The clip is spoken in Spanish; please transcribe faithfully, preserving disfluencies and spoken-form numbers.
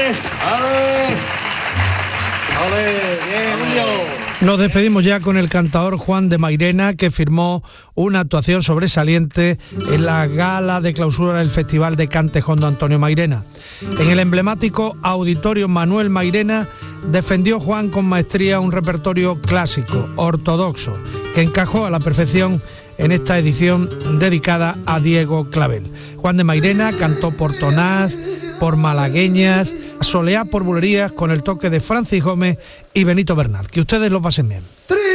¡Ale! ¡Ale! ¡Bien, Julio! Nos despedimos ya con el cantador Juan de Mairena, que firmó una actuación sobresaliente en la gala de clausura del Festival de Cante Jondo Antonio Mairena. En el emblemático Auditorio Manuel Mairena defendió Juan con maestría un repertorio clásico, ortodoxo, que encajó a la perfección en esta edición dedicada a Diego Clavel. Juan de Mairena cantó por tonás, por malagueñas, soleá por bulerías con el toque de Francis Gómez y Benito Bernal. Que ustedes lo pasen bien.